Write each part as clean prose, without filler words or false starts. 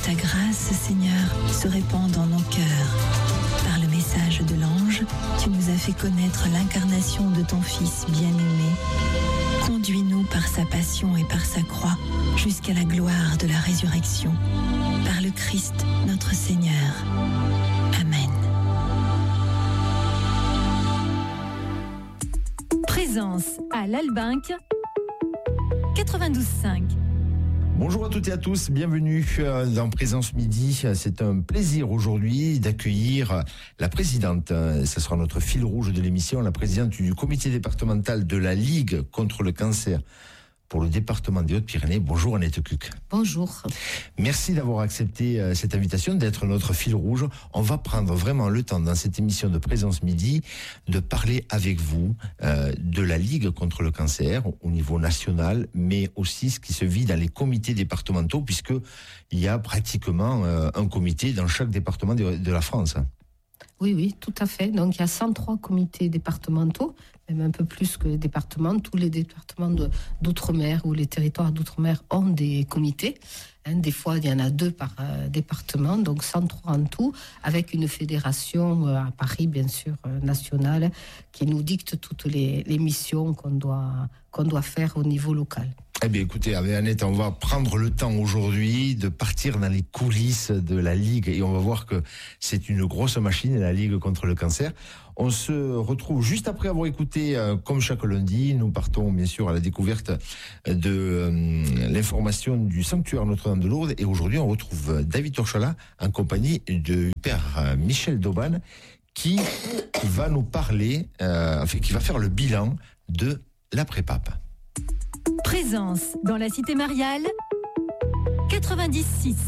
ta grâce, Seigneur, se répande dans nos cœurs. Par le message de l'ange, tu nous as fait connaître l'incarnation de ton Fils bien-aimé. Conduis-nous par sa passion et par sa croix jusqu'à la gloire de la résurrection. Par le Christ, notre Seigneur. Amen. Présence à l'Albinque 92.5. Bonjour à toutes et à tous, bienvenue dans Présence Midi. C'est un plaisir aujourd'hui d'accueillir la présidente, ce sera notre fil rouge de l'émission, la présidente du comité départemental de la Ligue contre le cancer pour le département des Hautes-Pyrénées. Bonjour Annette Cuc. Bonjour. Merci d'avoir accepté cette invitation, d'être notre fil rouge. On va prendre vraiment le temps dans cette émission de Présence Midi de parler avec vous de la Ligue contre le cancer au niveau national, mais aussi ce qui se vit dans les comités départementaux, puisqu'il y a pratiquement un comité dans chaque département de la France. Oui, tout à fait. Donc, il y a 103 comités départementaux, même un peu plus que les départements. Tous les départements d'outre-mer ou les territoires d'outre-mer ont des comités. Des fois, il y en a 2 par département, donc 103 en tout, avec une fédération à Paris, bien sûr, nationale, qui nous dicte toutes les missions qu'on doit faire au niveau local. Eh bien, écoutez, avec Annette, on va prendre le temps aujourd'hui de partir dans les coulisses de la Ligue et on va voir que c'est une grosse machine, la Ligue contre le cancer. On se retrouve juste après avoir écouté, comme chaque lundi, nous partons bien sûr à la découverte de l'information du sanctuaire Notre-Dame de Lourdes et aujourd'hui on retrouve David Torchola en compagnie du père Michel Dauban qui va nous parler, qui va faire le bilan de l'après-pape. Présence dans la cité mariale 90.6.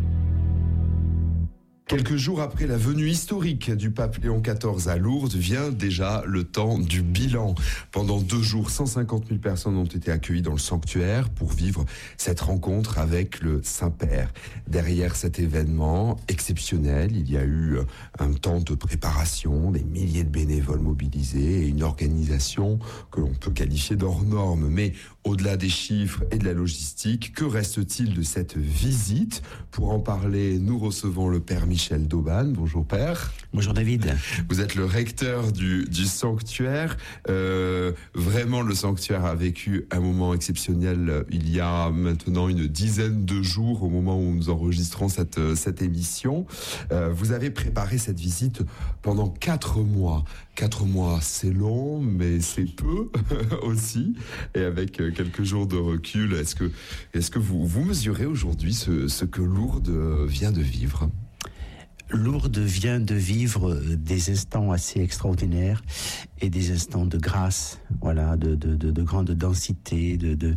Quelques jours après la venue historique du pape Léon XIV à Lourdes, vient déjà le temps du bilan. Pendant 2 jours, 150 000 personnes ont été accueillies dans le sanctuaire pour vivre cette rencontre avec le Saint-Père. Derrière cet événement exceptionnel, il y a eu un temps de préparation, des milliers de bénévoles mobilisés et une organisation que l'on peut qualifier d'hors norme. Mais au-delà des chiffres et de la logistique, que reste-t-il de cette visite ? Pour en parler, nous recevons le Père Michel Dauban. Bonjour Père. Bonjour David. Vous êtes le recteur du sanctuaire. Vraiment, le sanctuaire a vécu un moment exceptionnel il y a maintenant une dizaine de jours au moment où nous enregistrons cette émission. Vous avez préparé cette visite pendant 4 mois. 4 mois, c'est long, mais c'est peu aussi. Et avec quelques jours de recul, est-ce que vous mesurez aujourd'hui ce que Lourdes vient de vivre ? Lourdes vient de vivre des instants assez extraordinaires et des instants de grâce, voilà, de grande densité,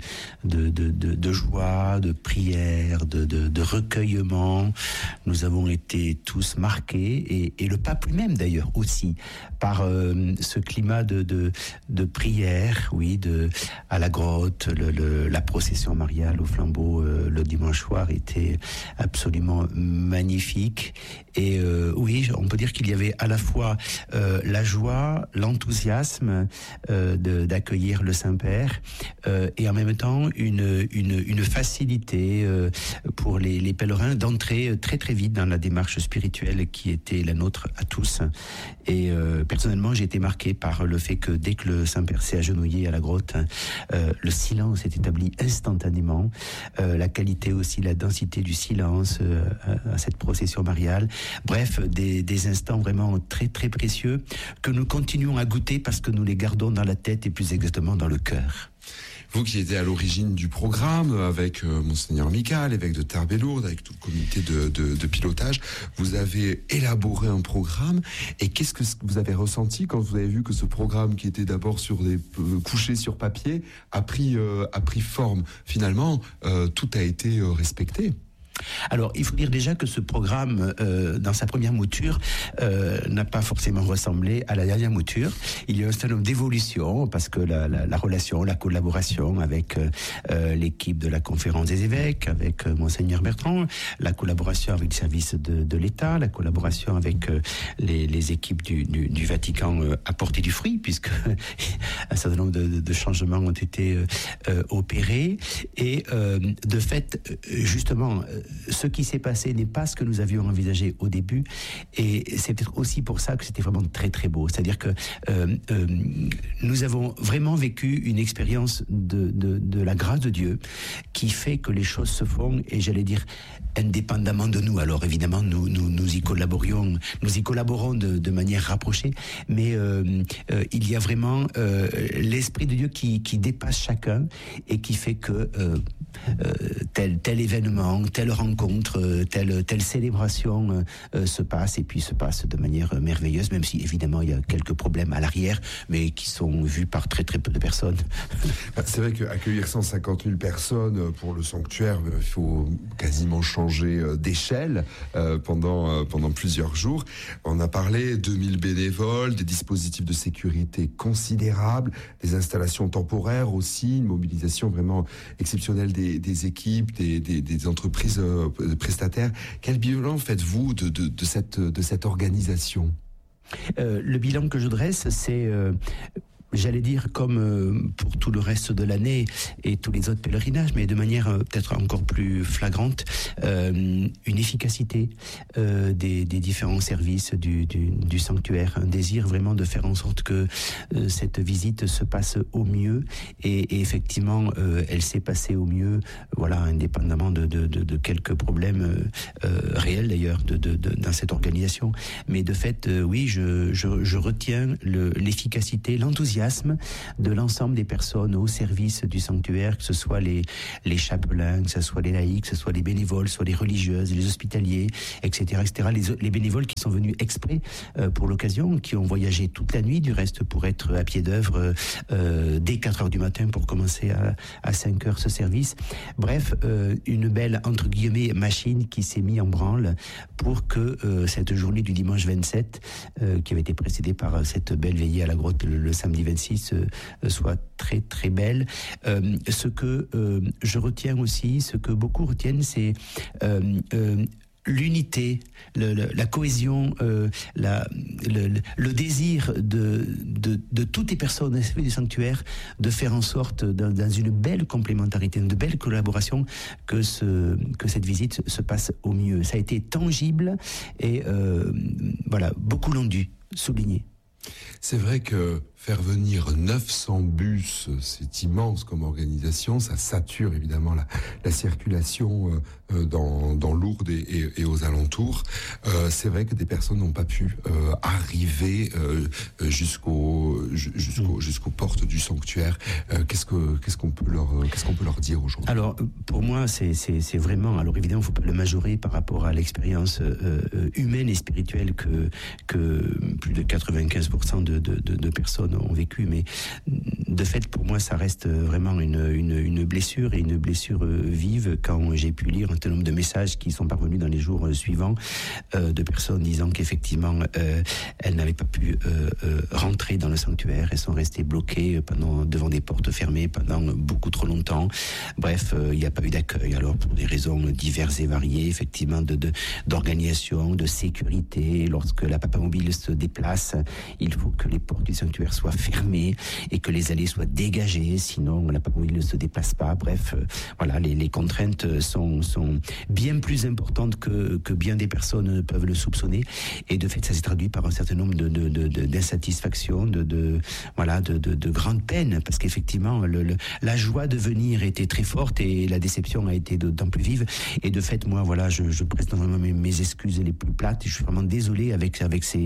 de joie, de prière, de recueillement. Nous avons été tous marqués et le pape lui-même d'ailleurs aussi par ce climat de prière, oui, à la grotte, la procession mariale au flambeau le dimanche soir était absolument magnifique. Et oui, on peut dire qu'il y avait à la fois la joie, l'enthousiasme d'accueillir le Saint-Père et en même temps une facilité pour les pèlerins d'entrer très très vite dans la démarche spirituelle qui était la nôtre à tous. Et personnellement, j'ai été marqué par le fait que dès que le Saint-Père s'est agenouillé à la grotte, le silence s'est établi instantanément, la qualité aussi, la densité du silence à cette procession mariale. Bref, des instants vraiment très très précieux que nous continuons à goûter parce que nous les gardons dans la tête et plus exactement dans le cœur. Vous qui étiez à l'origine du programme avec Monseigneur Michael, évêque de Tarbes et Lourdes, avec tout le comité de pilotage, vous avez élaboré un programme. Et qu'est-ce que vous avez ressenti quand vous avez vu que ce programme, qui était d'abord couché sur papier, a pris forme ? Finalement, tout a été respecté. Alors, il faut dire déjà que ce programme, dans sa première mouture, n'a pas forcément ressemblé à la dernière mouture. Il y a un certain nombre d'évolutions, parce que la relation, la collaboration avec l'équipe de la conférence des évêques, avec Monseigneur Bertrand, la collaboration avec les services de l'État, la collaboration avec les équipes du Vatican a porté du fruit, puisque un certain nombre de changements ont été opérés. Et de fait, justement, ce qui s'est passé n'est pas ce que nous avions envisagé au début, et c'est peut-être aussi pour ça que c'était vraiment très très beau. C'est-à-dire que nous avons vraiment vécu une expérience de la grâce de Dieu qui fait que les choses se font, et j'allais dire indépendamment de nous. Alors évidemment nous y collaborons de manière rapprochée, mais il y a vraiment l'Esprit de Dieu qui dépasse chacun et qui fait que tel événement, telle rencontre, telle célébration se passe, et puis se passe de manière merveilleuse, même si évidemment il y a quelques problèmes à l'arrière, mais qui sont vus par très très peu de personnes. C'est vrai qu'accueillir 150 000 personnes pour le sanctuaire, il faut quasiment changer d'échelle pendant plusieurs jours. On a parlé 2000 bénévoles, des dispositifs de sécurité considérables, des installations temporaires aussi, une mobilisation vraiment exceptionnelle des équipes, des entreprises prestataires. Quel bilan faites-vous de cette organisation ? Le bilan que je dresse, c'est... j'allais dire comme pour tout le reste de l'année et tous les autres pèlerinages, mais de manière peut-être encore plus flagrante, une efficacité des différents services du sanctuaire, un désir vraiment de faire en sorte que cette visite se passe au mieux, et effectivement elle s'est passée au mieux, voilà, indépendamment de quelques problèmes réels d'ailleurs dans cette organisation, mais de fait oui, je retiens l'efficacité, l'enthousiasme de l'ensemble des personnes au service du sanctuaire, que ce soit les chapelains, que ce soit les laïcs, que ce soit les bénévoles, soit les religieuses, les hospitaliers, etc. Les bénévoles qui sont venus exprès pour l'occasion, qui ont voyagé toute la nuit du reste pour être à pied d'œuvre dès 4h du matin pour commencer à 5h ce service. Bref, une belle, entre guillemets, machine qui s'est mise en branle pour que cette journée du dimanche 27, qui avait été précédée par cette belle veillée à la grotte le samedi 26, soit très très belle. Ce que je retiens aussi, ce que beaucoup retiennent, c'est l'unité, la cohésion, le désir de toutes les personnes du sanctuaire de faire en sorte, dans une belle complémentarité, une belle collaboration, que cette visite se passe au mieux. Ça a été tangible et voilà, beaucoup l'ont dû souligner. C'est vrai que faire venir 900 bus, c'est immense comme organisation, ça sature évidemment la circulation dans Lourdes et aux alentours. C'est vrai que des personnes n'ont pas pu arriver jusqu'aux portes du sanctuaire. Qu'est-ce qu'on peut leur dire aujourd'hui ? Alors pour moi c'est vraiment, alors évidemment il ne faut pas le majorer par rapport à l'expérience humaine et spirituelle que plus de 95% de personnes ont vécu, mais de fait pour moi ça reste vraiment une blessure, et une blessure vive, quand j'ai pu lire un certain nombre de messages qui sont parvenus dans les jours suivants de personnes disant qu'effectivement elles n'avaient pas pu rentrer dans le sanctuaire, elles sont restées bloquées devant des portes fermées pendant beaucoup trop longtemps. Bref, il n'y a pas eu d'accueil, alors pour des raisons diverses et variées, effectivement d'organisation, de sécurité. Lorsque la Papa Mobile se déplace, il faut que les portes du sanctuaire soient fermées et que les allées soient dégagées, sinon la Papa Mobile ne se déplace pas. Bref, voilà, les contraintes sont bien plus importantes que bien des personnes peuvent le soupçonner, et de fait ça s'est traduit par un certain nombre d'insatisfactions, de grandes peines, parce qu'effectivement la joie de venir était très forte et la déception a été d'autant plus vive, et de fait moi voilà, je prête vraiment mes excuses les plus plates, et je suis vraiment désolé avec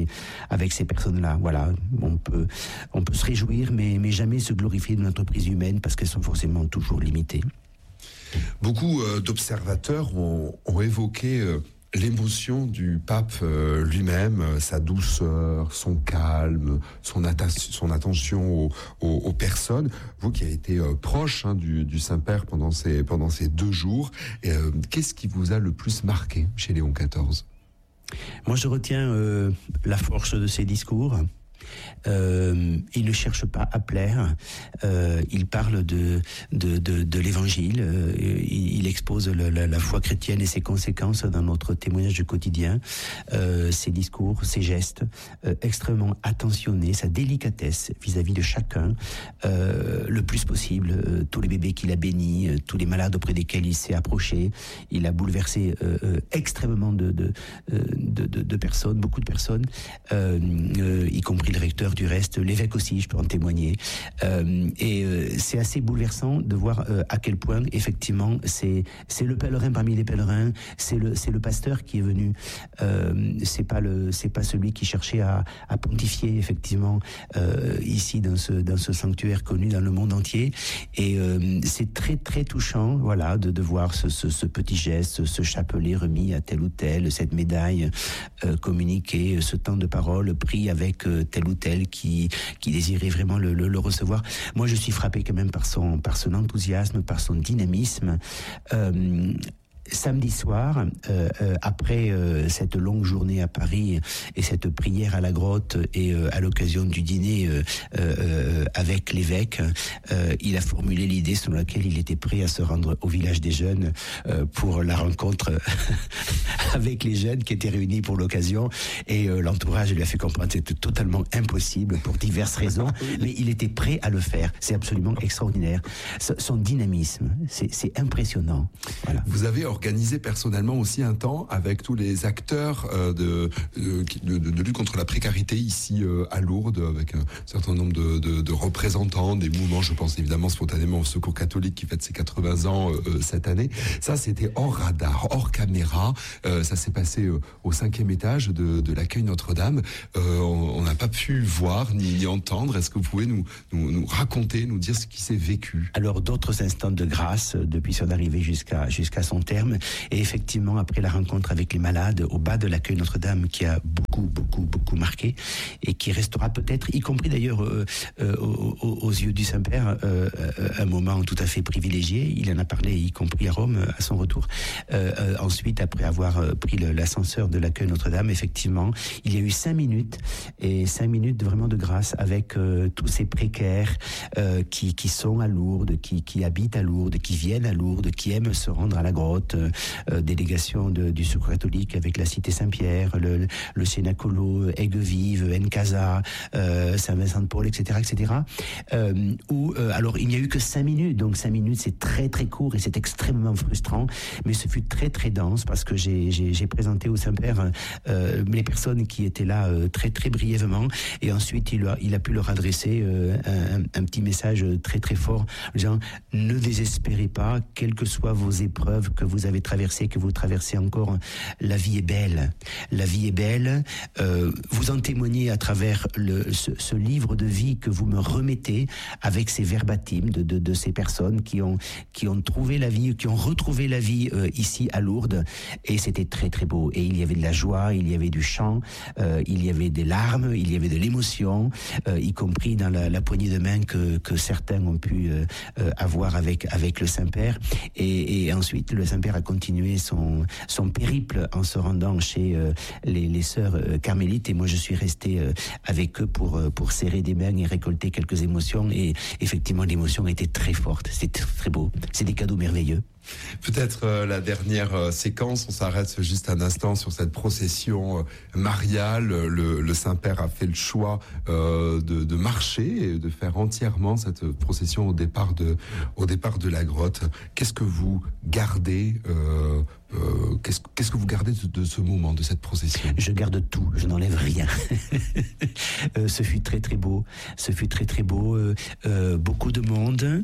ces personnes-là. Voilà, on peut se réjouir, mais jamais se glorifier de l'entreprise humaine, parce qu'elles sont forcément toujours limitées. Beaucoup d'observateurs ont évoqué l'émotion du pape lui-même, sa douceur, son calme, son attention aux personnes. Vous qui avez été proche du Saint-Père pendant ces 2 jours, qu'est-ce qui vous a le plus marqué chez Léon XIV ? Moi, je retiens la force de ses discours, Il ne cherche pas à plaire. Il parle de l'Évangile. Il expose la foi chrétienne et ses conséquences dans notre témoignage du quotidien. Ses discours, ses gestes, extrêmement attentionnés, sa délicatesse vis-à-vis de chacun, le plus possible. Tous les bébés qu'il a bénis, tous les malades auprès desquels il s'est approché. Il a bouleversé extrêmement de personnes, beaucoup de personnes, y compris le recteur du reste, l'évêque aussi, je peux en témoigner. C'est assez bouleversant de voir à quel point, effectivement, c'est le pèlerin parmi les pèlerins, c'est le pasteur qui est venu. C'est pas celui qui cherchait à pontifier, effectivement, ici dans ce sanctuaire connu dans le monde entier. Et c'est très très touchant, voilà, de voir ce petit geste, ce chapelet remis à tel ou tel, cette médaille communiquée, ce temps de parole pris avec tel ou tel qui désirait vraiment le recevoir. Moi, je suis frappé quand même par son enthousiasme, par son dynamisme. Samedi soir, après cette longue journée à Paris et cette prière à la grotte et à l'occasion du dîner avec l'évêque, il a formulé l'idée selon laquelle il était prêt à se rendre au village des jeunes pour la rencontre avec les jeunes qui étaient réunis pour l'occasion. Et l'entourage lui a fait comprendre que c'était totalement impossible pour diverses raisons, mais il était prêt à le faire. C'est absolument extraordinaire. Son dynamisme, c'est impressionnant. Voilà. Vous avez organisé personnellement aussi un temps avec tous les acteurs de lutte contre la précarité ici à Lourdes, avec un certain nombre de représentants des mouvements. Je pense évidemment spontanément au Secours catholique qui fête ses 80 ans cette année. Ça, c'était hors radar, hors caméra. Ça s'est passé au 5e étage de l'accueil Notre-Dame. On n'a pas pu voir ni entendre. Est-ce que vous pouvez nous raconter, nous dire ce qui s'est vécu? Alors, d'autres instants de grâce depuis son arrivée jusqu'à son terme. Et effectivement, après la rencontre avec les malades au bas de l'accueil Notre-Dame, qui a beaucoup marqué et qui restera peut-être, y compris d'ailleurs aux yeux du Saint-Père, un moment tout à fait privilégié. Il en a parlé, y compris à Rome, à son retour. Ensuite, après avoir pris l'ascenseur de l'accueil Notre-Dame, effectivement, il y a eu 5 minutes, et 5 minutes vraiment de grâce avec tous ces précaires qui sont à Lourdes, qui habitent à Lourdes, qui viennent à Lourdes, qui aiment se rendre à la grotte, délégation du Secours catholique avec la Cité Saint-Pierre, le Sénacolo, Aigues-Vives, Nkasa, Saint-Vincent-de-Paul, etc. Alors il n'y a eu que 5 minutes, donc 5 minutes c'est très très court et c'est extrêmement frustrant, mais ce fut très très dense parce que j'ai présenté au Saint-Père les personnes qui étaient là très très brièvement, et ensuite il a pu leur adresser un petit message très très fort, disant: ne désespérez pas, quelles que soient vos épreuves que vous avez traversées, que vous traversez encore, la vie est belle. La vie est belle. Vous en témoignez à travers ce livre de vie que vous me remettez avec ces verbatims de ces personnes qui ont trouvé la vie, qui ont retrouvé la vie ici à Lourdes, et c'était très très beau. Et il y avait de la joie, il y avait du chant, il y avait des larmes, il y avait de l'émotion, y compris dans la poignée de main que certains ont pu avoir avec le Saint-Père. Et ensuite, le Saint-Père a continué son périple en se rendant chez les sœurs carmélites, et moi je suis resté avec eux pour serrer des mains et récolter quelques émotions, et effectivement l'émotion était très forte, c'était très beau, c'est des cadeaux merveilleux. Peut-être la dernière séquence, on s'arrête juste un instant sur cette procession mariale. Le Saint-Père a fait le choix de marcher et de faire entièrement cette procession au départ de la grotte. Qu'est-ce que vous gardez qu'est-ce que vous gardez de ce moment, de cette procession? Je garde tout, je n'enlève rien. Ce fut très très beau. Ce fut très très beau. Beaucoup de monde.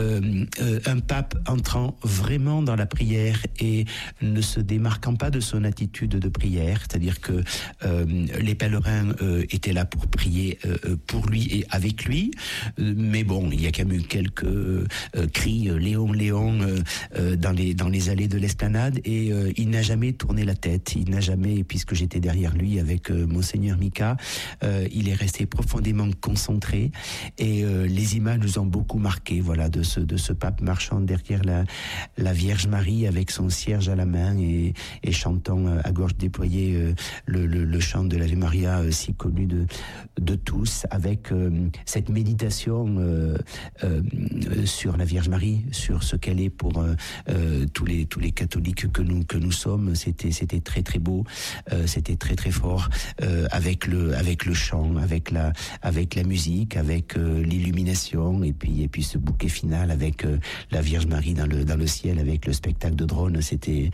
Un pape entrant vraiment dans la prière et ne se démarquant pas de son attitude de prière, c'est-à-dire que les pèlerins étaient là pour prier pour lui et avec lui, mais bon, il y a quand même eu quelques cris Léon, Léon dans les allées de l'esplanade, et il il n'a jamais tourné la tête, il n'a jamais, puisque j'étais derrière lui avec Monseigneur Mika, il est resté profondément concentré, et les images nous ont beaucoup marqué, voilà, de ce pape marchant derrière la Vierge Marie avec son cierge à la main et chantant à gorge déployée le chant de l'Ave Maria si connu de tous, avec cette méditation sur la Vierge Marie, sur ce qu'elle est pour tous les catholiques que nous sommes. C'était très très beau, c'était très très fort, avec le chant, avec la musique, avec l'illumination, et puis ce bouquet final avec la Vierge Marie dans le ciel, avec le spectacle de drone. C'était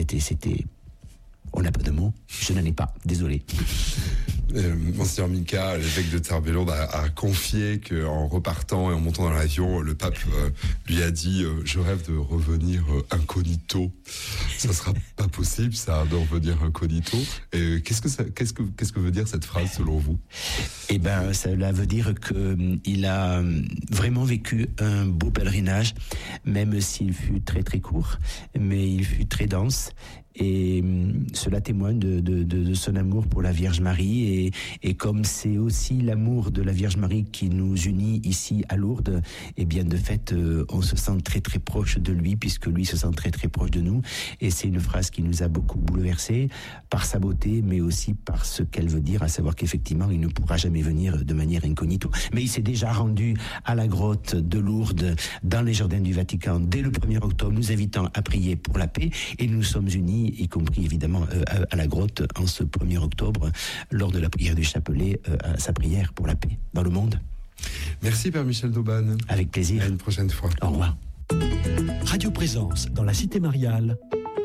on n'a pas de mots, je n'en ai pas, désolé. Monseigneur Mika, l'évêque de Terre-Bellonde, a confié qu'en repartant et en montant dans l'avion, le pape lui a dit je rêve de revenir incognito. Ça sera pas possible, ça, de revenir incognito. Et qu'est-ce que veut dire cette phrase selon vous? Eh ben, cela veut dire qu'il a vraiment vécu un beau pèlerinage, même s'il fut très très court, mais il fut très dense. Et cela témoigne de son amour pour la Vierge Marie, et comme c'est aussi l'amour de la Vierge Marie qui nous unit ici à Lourdes, et bien de fait on se sent très très proche de lui, puisque lui se sent très très proche de nous. Et c'est une phrase qui nous a beaucoup bouleversés par sa beauté, mais aussi par ce qu'elle veut dire, à savoir qu'effectivement il ne pourra jamais venir de manière incognito, mais il s'est déjà rendu à la grotte de Lourdes dans les jardins du Vatican dès le 1er octobre, nous invitant à prier pour la paix, et nous sommes unis, y compris évidemment à la grotte en ce 1er octobre, lors de la prière du chapelet, à sa prière pour la paix dans le monde. Merci Père Michel d'Aubagne. Avec plaisir. À une prochaine fois. Au revoir. Radio Présence dans la Cité Mariale,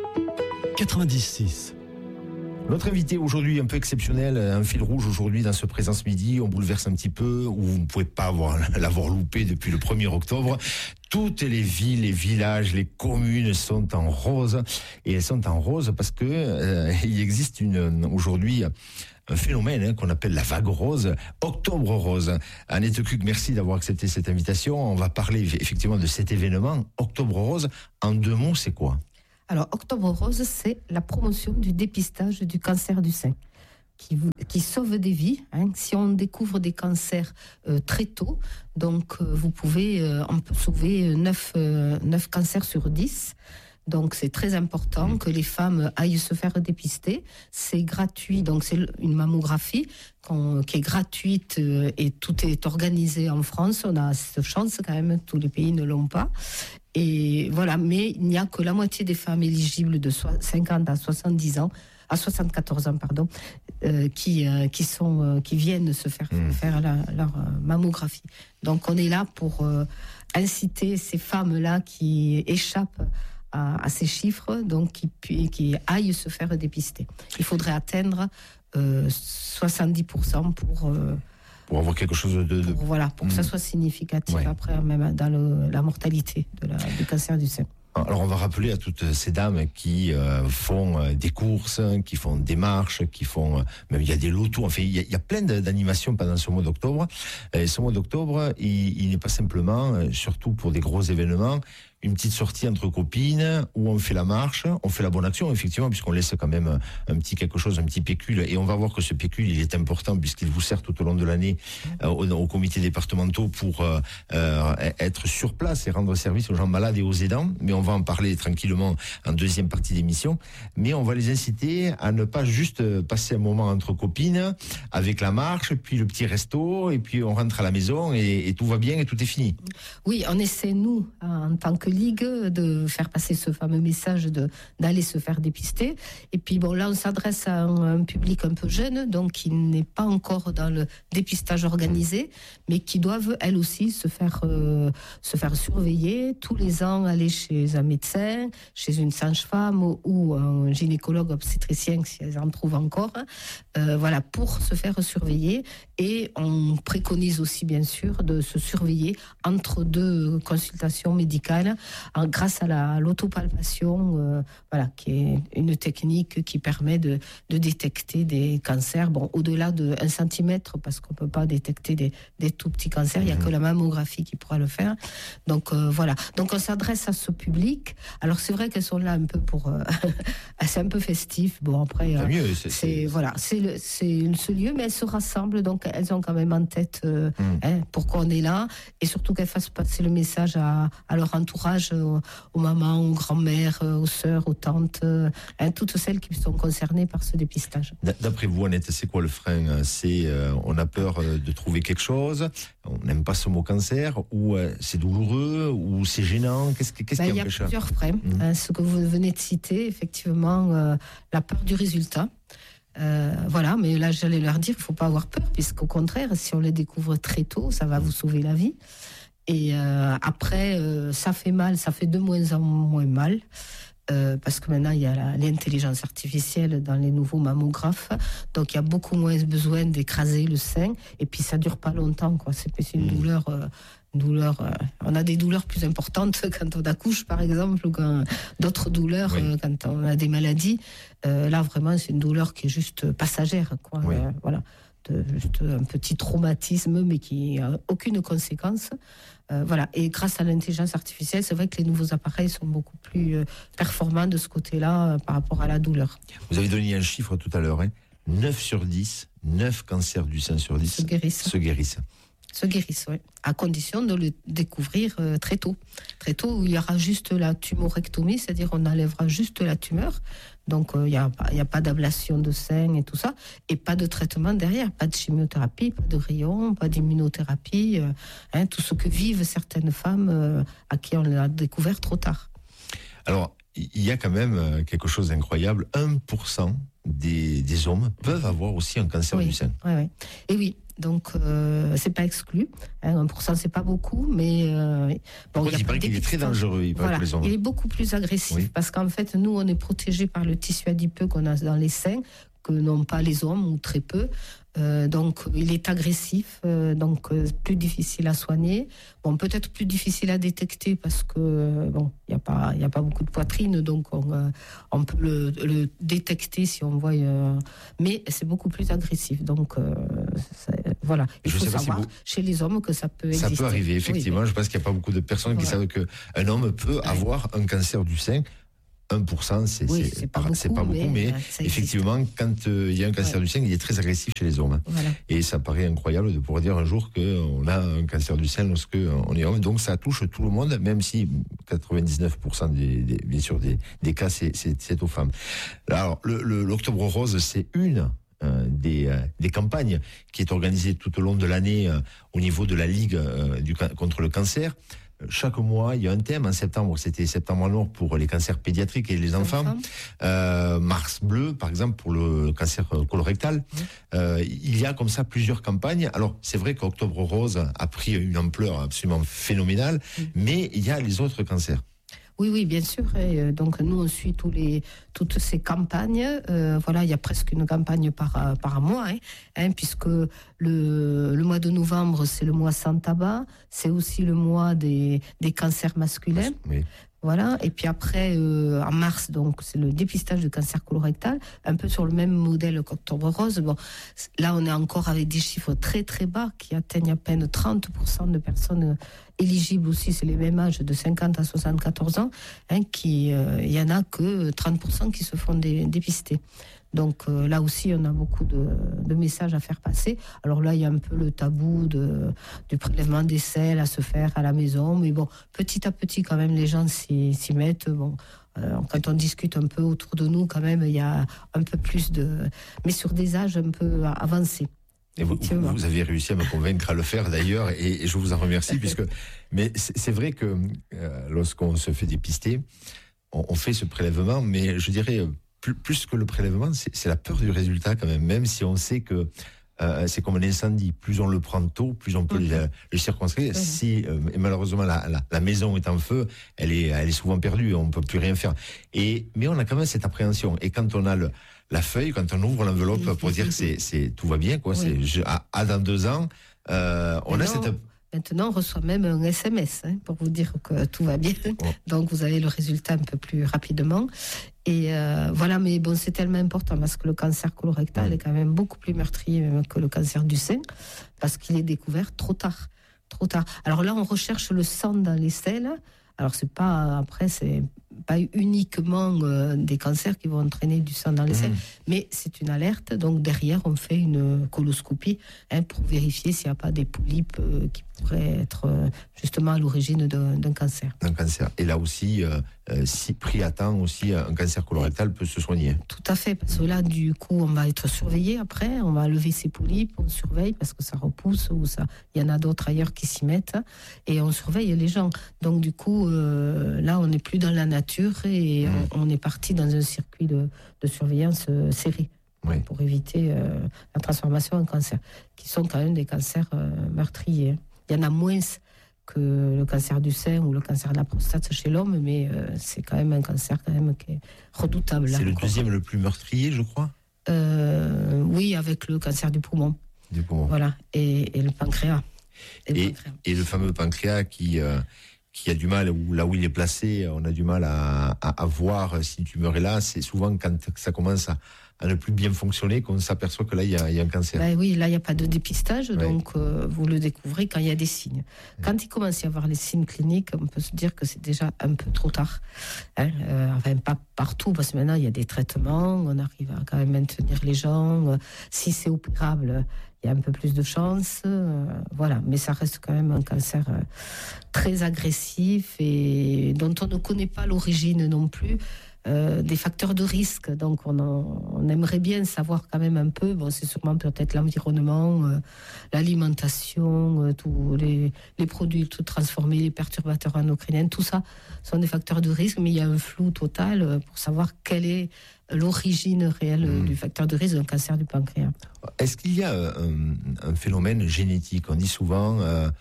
96. Notre invité aujourd'hui un peu exceptionnel, un fil rouge aujourd'hui dans ce Présence Midi, on bouleverse un petit peu, où vous ne pouvez pas l'avoir loupé depuis le 1er octobre. Toutes les villes, les villages, les communes sont en rose, et elles sont en rose parce que il existe aujourd'hui un phénomène qu'on appelle la vague rose, Octobre Rose. Annette Cuc, merci d'avoir accepté cette invitation. On va parler effectivement de cet événement. Octobre Rose, en 2 mots, c'est quoi? Alors, Octobre Rose, c'est la promotion du dépistage du cancer du sein, qui sauve des vies. Si on découvre des cancers très tôt, donc on peut sauver 9 cancers sur 10. Donc c'est très important que les femmes aillent se faire dépister. C'est gratuit, donc c'est une mammographie qui est gratuite, et tout est organisé en France. On a cette chance quand même, tous les pays ne l'ont pas. Et voilà, mais il n'y a que la moitié des femmes éligibles de 50 à 70 ans, à 74 ans, pardon, qui viennent se faire leur mammographie. Donc on est là pour inciter ces femmes-là qui échappent à ces chiffres, donc qui aillent se faire dépister. Il faudrait atteindre 70% pour avoir quelque chose pour que ça soit significatif, ouais. Après, même dans la mortalité du cancer du sein. Alors on va rappeler à toutes ces dames qui font des courses, qui font des marches, même il y a des lotos, enfin il y a plein d'animations pendant ce mois d'octobre. Et ce mois d'octobre, il n'est pas simplement, surtout pour des gros événements, une petite sortie entre copines où on fait la marche, on fait la bonne action, effectivement, puisqu'on laisse quand même un petit pécule. Et on va voir que ce pécule, il est important puisqu'il vous sert tout au long de l'année aux comités départementaux pour être sur place et rendre service aux gens malades et aux aidants. Mais on va en parler tranquillement en deuxième partie d'émission. Mais on va les inciter à ne pas juste passer un moment entre copines avec la marche, puis le petit resto, et puis on rentre à la maison et tout va bien et tout est fini. Oui, on essaie, nous, en tant que Ligue, de faire passer ce fameux message d'aller se faire dépister. Et puis bon, là on s'adresse à un public un peu jeune, donc qui n'est pas encore dans le dépistage organisé, mais qui doivent elles aussi se faire surveiller tous les ans, aller chez un médecin, chez une sage-femme ou un gynécologue obstétricien si elles en trouvent encore, voilà, pour se faire surveiller. Et on préconise aussi bien sûr de se surveiller entre 2 consultations médicales grâce à l'autopalpation, voilà, qui est une technique qui permet de détecter des cancers, bon, au-delà de 1 cm, parce qu'on peut pas détecter des tout petits cancers, il y a que la mammographie qui pourra le faire. Donc voilà. Donc on s'adresse à ce public. Alors c'est vrai qu'elles sont là un peu pour, c'est un peu festif. Bon après, voilà, c'est ce lieu, mais elles se rassemblent, donc elles ont quand même en tête pourquoi on est là, et surtout qu'elles fassent passer le message à leur entourage, aux mamans, aux grand-mères, aux sœurs, aux tantes, toutes celles qui sont concernées par ce dépistage. D'après vous, Annette, c'est quoi le frein? C'est on a peur de trouver quelque chose, on n'aime pas ce mot cancer, ou c'est douloureux, ou c'est gênant? Qu'est-ce qui empêche? Il y a plusieurs freins. Ce que vous venez de citer, effectivement, la peur du résultat. Voilà, mais là j'allais leur dire qu'il ne faut pas avoir peur, puisqu'au contraire, si on les découvre très tôt, ça va vous sauver la vie. Et après, ça fait mal, ça fait de moins en moins mal. Parce que maintenant il y a l'intelligence artificielle dans les nouveaux mammographes, donc il y a beaucoup moins besoin d'écraser le sein, et puis ça dure pas longtemps, quoi. C'est une douleur. On a des douleurs plus importantes quand on accouche, par exemple, ou quand d'autres douleurs, quand on a des maladies. Là, vraiment, c'est une douleur qui est juste passagère, quoi. Voilà, juste un petit traumatisme, mais qui n'a aucune conséquence. Voilà. Et grâce à l'intelligence artificielle, c'est vrai que les nouveaux appareils sont beaucoup plus performants de ce côté-là par rapport à la douleur. Vous avez donné un chiffre tout à l'heure, 9 sur 10, 9 cancers du sein sur 10 se guérissent. Se guérissent, oui. À condition de le découvrir très tôt. Très tôt, où il y aura juste la tumorectomie, c'est-à-dire on enlèvera juste la tumeur. Donc il n'y a pas d'ablation de sein et tout ça. Et pas de traitement derrière. Pas de chimiothérapie, pas de rayons, pas d'immunothérapie. Tout ce que vivent certaines femmes à qui on l'a découvert trop tard. Alors, il y a quand même quelque chose d'incroyable. 1% des hommes peuvent avoir aussi un cancer du sein. Oui. Et oui. Donc, c'est pas exclu. 1%, c'est pas beaucoup, mais il paraît qu'il est très dangereux. Il est beaucoup plus agressif parce qu'en fait, nous, on est protégés par le tissu adipeux qu'on a dans les seins, que n'ont pas les hommes ou très peu. Donc, il est agressif, donc plus difficile à soigner. Bon, peut-être plus difficile à détecter parce que il y a pas beaucoup de poitrine, donc on peut le détecter si on voit. Mais c'est beaucoup plus agressif. Donc, voilà. Il faut savoir chez les hommes que ça peut exister. Ça peut arriver, effectivement. Je pense qu'il n'y a pas beaucoup de personnes qui savent qu'un homme peut avoir un cancer du sein. 1%, c'est pas beaucoup, mais effectivement, quand il y a un cancer du sein, il est très agressif chez les hommes. Voilà. Et ça paraît incroyable de pouvoir dire un jour qu'on a un cancer du sein lorsque on est homme. Donc ça touche tout le monde, même si 99% bien sûr des cas, c'est aux femmes. Alors, l'Octobre Rose, c'est une des campagnes qui est organisée tout au long de l'année au niveau de la Ligue contre le cancer. Chaque mois, il y a un thème. En septembre, c'était Septembre noir pour les cancers pédiatriques et les enfants. Mars bleu, par exemple, pour le cancer colorectal. Il y a comme ça plusieurs campagnes. Alors, c'est vrai qu'Octobre Rose a pris une ampleur absolument phénoménale, mais il y a les autres cancers. Oui, bien sûr. Et donc nous, on suit toutes ces campagnes. Voilà, il y a presque une campagne par mois, puisque le mois de novembre, c'est le mois sans tabac. C'est aussi le mois des cancers masculins. Oui. Voilà. Et puis après, en mars, donc c'est le dépistage du cancer colorectal, un peu sur le même modèle qu'Octobre Rose. Bon, là, on est encore avec des chiffres très très bas qui atteignent à peine 30% de personnes éligibles aussi. C'est les mêmes âges de 50 à 74 ans. Il y en a que 30% qui se font dépister. Donc là aussi, on a beaucoup de messages à faire passer. Alors là, il y a un peu le tabou du prélèvement des selles à se faire à la maison. Mais bon, petit à petit, quand même, les gens s'y mettent. Bon, quand on discute un peu autour de nous, quand même, il y a un peu plus mais sur des âges un peu avancés. Et vous avez réussi à me convaincre à le faire d'ailleurs, et je vous en remercie, mais c'est vrai que lorsqu'on se fait dépister, on fait ce prélèvement, mais je dirais plus que le prélèvement, c'est la peur du résultat quand même si on sait que c'est comme un incendie, plus on le prend tôt, plus on peut le circonscrire. Si et malheureusement la maison est en feu, elle est souvent perdue, on peut plus rien faire. Mais on a quand même cette appréhension. Et quand on a la feuille, quand on ouvre l'enveloppe pour dire que tout va bien, quoi. Dans 2 ans, on a cette Maintenant, on reçoit même un SMS pour vous dire que tout va bien. Donc, vous avez le résultat un peu plus rapidement. Et voilà, mais bon, c'est tellement important parce que le cancer colorectal est quand même beaucoup plus meurtrier même que le cancer du sein parce qu'il est découvert trop tard. Alors là, on recherche le sang dans les selles. Alors, c'est pas uniquement des cancers qui vont entraîner du sang dans les selles, mais c'est une alerte. Donc, derrière, on fait une coloscopie pour vérifier s'il n'y a pas des polypes qui pourraient être justement à l'origine d'un cancer. Un cancer. Et là aussi, si pris à temps, aussi, un cancer colorectal peut se soigner. Tout à fait, parce que là, du coup, on va être surveillé après, on va lever ces polypes, on surveille parce que ça repousse, ou ça, il y en a d'autres ailleurs qui s'y mettent, et on surveille les gens. Donc, du coup, là, on n'est plus dans la nature et on est parti dans un circuit de surveillance serré. Oui. Pour éviter la transformation en cancer, qui sont quand même des cancers meurtriers. Il y en a moins que le cancer du sein ou le cancer de la prostate chez l'homme, mais c'est quand même un cancer quand même qui est redoutable. C'est le deuxième le plus meurtrier, je crois. Oui, avec le cancer du poumon. Voilà, et le pancréas. Et le fameux pancréas qui a du mal, là où il est placé, on a du mal à voir si une tumeur est là. C'est souvent quand ça commence à ne plus bien fonctionner qu'on s'aperçoit que là, il y a un cancer. Ben oui, là, il n'y a pas de dépistage, donc vous le découvrez quand il y a des signes. Quand il commence à y avoir les signes cliniques, on peut se dire que c'est déjà un peu trop tard. Enfin, pas partout, parce que maintenant, il y a des traitements, on arrive à quand même maintenir les gens. Si c'est opérable, il y a un peu plus de chance. Voilà, mais ça reste quand même un cancer très agressif et dont on ne connaît pas l'origine non plus. Des facteurs de risque, donc on aimerait bien savoir quand même un peu. Bon, c'est sûrement peut-être l'environnement, l'alimentation, tous les produits tout transformés, les perturbateurs endocriniens, tout ça sont des facteurs de risque, mais il y a un flou total pour savoir quelle est l'origine réelle du facteur de risque d'un cancer du pancréas. Est-ce qu'il y a un phénomène génétique? On dit souvent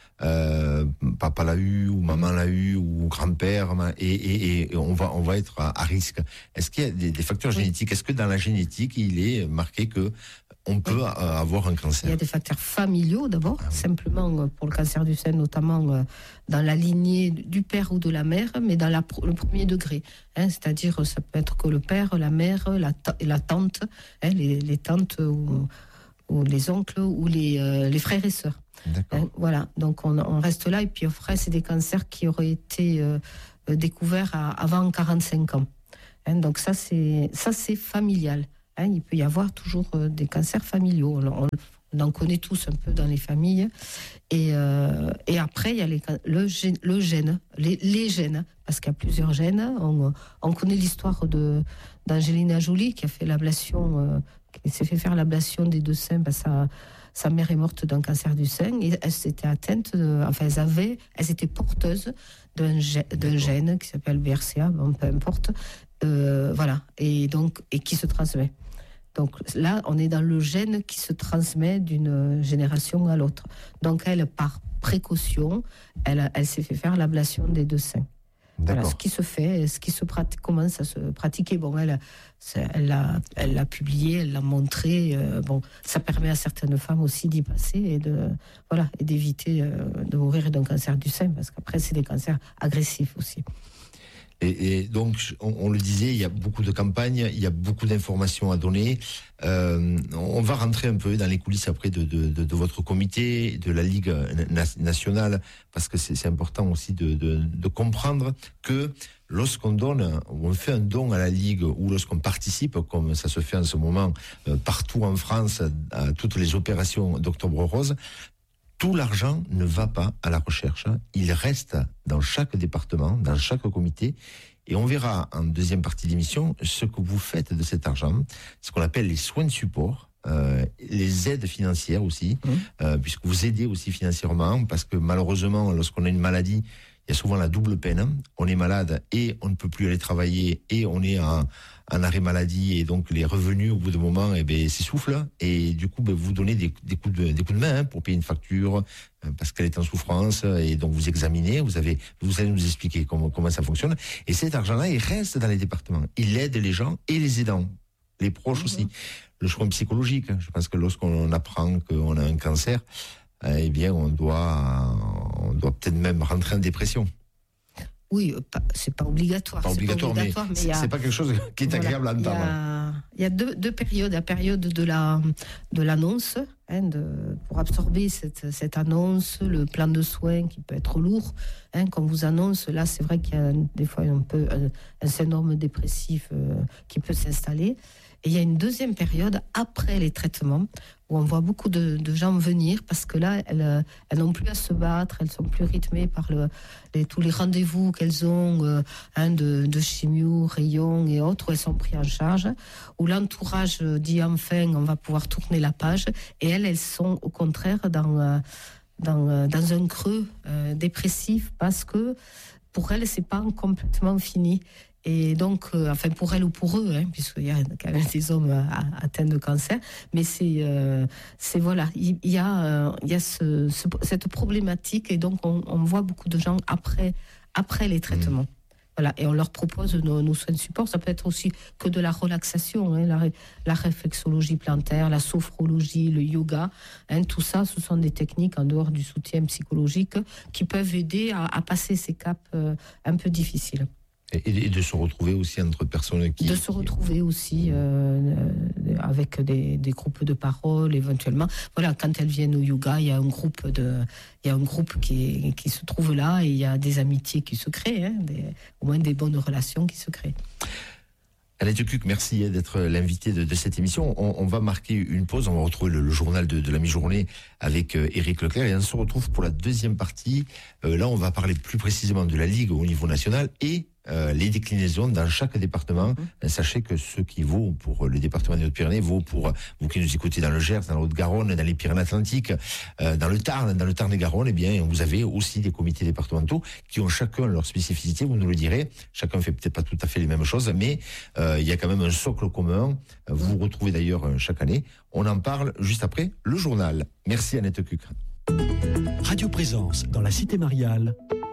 papa l'a eu, ou maman l'a eu, ou grand-père, et on va être à risque. Est-ce qu'il y a des facteurs génétiques? Est-ce que dans la génétique, il est marqué que on peut avoir un cancer? Il y a des facteurs familiaux d'abord, simplement pour le cancer du sein, notamment dans la lignée du père ou de la mère, mais dans le premier degré. C'est-à-dire, ça peut être que le père, la mère, la tante, les tantes ou les oncles ou les frères et sœurs. Voilà, donc on reste là. Et puis après, c'est des cancers qui auraient été découverts avant 45 ans. Donc ça, c'est familial. Il peut y avoir toujours des cancers familiaux. On en connaît tous un peu dans les familles. Et après, il y a le gène, les gènes, parce qu'il y a plusieurs gènes. On connaît l'histoire d'Angelina Jolie qui a fait l'ablation, qui s'est fait faire l'ablation des deux seins. Sa mère est morte d'un cancer du sein et elle s'était atteinte, elles étaient porteuses d'un gène qui s'appelle BRCA, bon, peu importe, voilà, et qui se transmet. Donc là, on est dans le gène qui se transmet d'une génération à l'autre. Donc elle, par précaution, elle s'est fait faire l'ablation des deux seins. Voilà ce qui se fait, commence à se pratiquer. Bon, elle l'a publié, elle l'a montré. Bon, ça permet à certaines femmes aussi d'y passer et d'éviter de mourir d'un cancer du sein, parce qu'après c'est des cancers agressifs aussi. Et donc, on le disait, il y a beaucoup de campagnes, il y a beaucoup d'informations à donner. On va rentrer un peu dans les coulisses après de votre comité, de la Ligue nationale, parce que c'est important aussi de comprendre que lorsqu'on donne, on fait un don à la Ligue, ou lorsqu'on participe, comme ça se fait en ce moment partout en France, à toutes les opérations d'Octobre Rose, tout l'argent ne va pas à la recherche. Il reste dans chaque département, dans chaque comité. Et on verra en deuxième partie d'émission ce que vous faites de cet argent, ce qu'on appelle les soins de support, les aides financières aussi, puisque vous aidez aussi financièrement, parce que malheureusement, lorsqu'on a une maladie, il y a souvent la double peine. On est malade et on ne peut plus aller travailler et on est en arrêt maladie, et donc les revenus au bout d'un moment s'essoufflent, et du coup vous donnez des coups de main pour payer une facture parce qu'elle est en souffrance, et donc vous examinez, vous allez nous expliquer comment ça fonctionne, et cet argent-là il reste dans les départements, il aide les gens et les aidants, les proches aussi. Le soin psychologique, je pense que lorsqu'on apprend qu'on a un cancer, eh bien, on doit peut-être même rentrer en dépression. Oui, c'est pas obligatoire. Pas obligatoire, mais c'est pas quelque chose qui est agréable à entendre. Il y a deux périodes. La période de l'annonce, pour absorber cette annonce, le plan de soins qui peut être lourd. Quand on vous annonce, là, c'est vrai qu'il y a des fois un syndrome dépressif qui peut s'installer. Et il y a une deuxième période après les traitements où on voit beaucoup de gens venir parce que là, elles n'ont plus à se battre, elles sont plus rythmées par tous les rendez-vous qu'elles ont de chimio, rayons et autres, où elles sont prises en charge, où l'entourage dit enfin on va pouvoir tourner la page, et elles sont au contraire dans un creux dépressif parce que pour elles c'est pas complètement fini. Et donc, pour elle ou pour eux, puisqu'il y a quand même des hommes atteints de cancer, mais c'est voilà, il y a cette problématique, et donc on voit beaucoup de gens après les traitements. Voilà, et on leur propose nos soins de support. Ça peut être aussi que de la relaxation, la réflexologie plantaire, la sophrologie, le yoga. Tout ça, ce sont des techniques en dehors du soutien psychologique qui peuvent aider à passer ces caps un peu difficiles. Et de se retrouver aussi entre personnes qui... De se retrouver aussi avec des groupes de parole, éventuellement. Voilà, quand elles viennent au yoga, il y a un groupe qui se trouve là, et il y a des amitiés qui se créent, au moins des bonnes relations qui se créent. Annette Cuc, merci d'être l'invitée de cette émission. On va marquer une pause, on va retrouver le journal de la mi-journée avec Éric Leclerc, et on se retrouve pour la deuxième partie. Là, on va parler plus précisément de la Ligue au niveau national et les déclinaisons dans chaque département. Sachez que ce qui vaut pour le département des Hautes-Pyrénées vaut pour vous qui nous écoutez dans le Gers, dans la Haute-Garonne, dans les Pyrénées-Atlantiques, dans le Tarn-et-Garonne. Eh bien, vous avez aussi des comités départementaux qui ont chacun leur spécificité, vous nous le direz. Chacun fait peut-être pas tout à fait les mêmes choses, mais il y a quand même un socle commun. Vous vous retrouvez d'ailleurs chaque année. On en parle juste après le journal. Merci Annette Cuc. Radio Présence dans la Cité Mariale,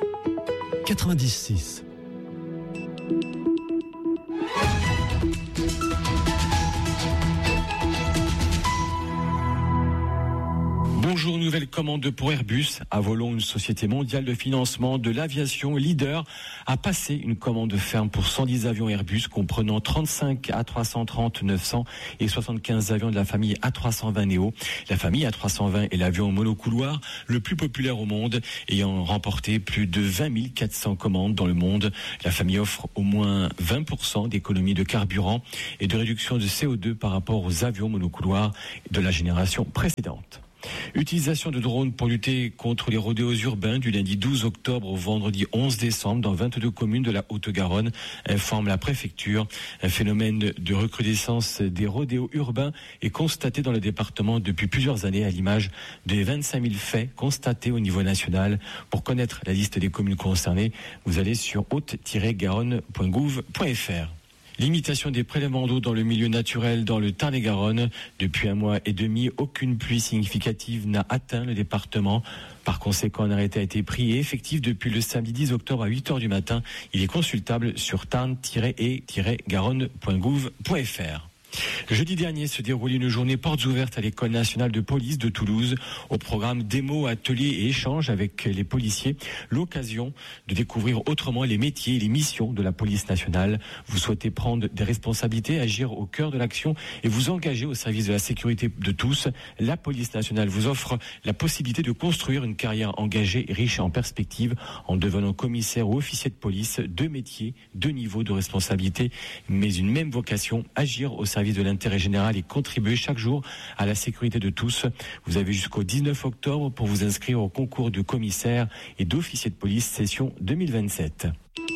90.6. Bonjour, nouvelle commande pour Airbus. Avolon, une société mondiale de financement de l'aviation leader, a passé une commande ferme pour 110 avions Airbus comprenant 35 A330-900 et 75 avions de la famille A320 Neo. La famille A320 est l'avion monocouloir le plus populaire au monde, ayant remporté plus de 20 400 commandes dans le monde. La famille offre au moins 20% d'économie de carburant et de réduction de CO2 par rapport aux avions monocouloirs de la génération précédente. Utilisation de drones pour lutter contre les rodéos urbains du lundi 12 octobre au vendredi 11 décembre dans 22 communes de la Haute-Garonne, informe la préfecture. Un phénomène de recrudescence des rodéos urbains est constaté dans le département depuis plusieurs années, à l'image des 25 000 faits constatés au niveau national. Pour connaître la liste des communes concernées, vous allez sur haute-garonne.gouv.fr. Limitation des prélèvements d'eau dans le milieu naturel dans le Tarn-et-Garonne. Depuis 1 mois et demi, aucune pluie significative n'a atteint le département. Par conséquent, un arrêté a été pris et effectif depuis le samedi 10 octobre à 8h du matin. Il est consultable sur tarn-et-garonne.gouv.fr. Jeudi dernier se déroulait une journée portes ouvertes à l'École nationale de police de Toulouse. Au programme démos, ateliers et échanges avec les policiers, l'occasion de découvrir autrement les métiers et les missions de la police nationale. Vous souhaitez prendre des responsabilités, agir au cœur de l'action et vous engager au service de la sécurité de tous. La police nationale vous offre la possibilité de construire une carrière engagée et riche en perspectives en devenant commissaire ou officier de police. 2 métiers, 2 niveaux de responsabilité, mais une même vocation, agir au service de l'intérêt général et contribuer chaque jour à la sécurité de tous. Vous avez jusqu'au 19 octobre pour vous inscrire au concours de commissaire et d'officier de police session 2027.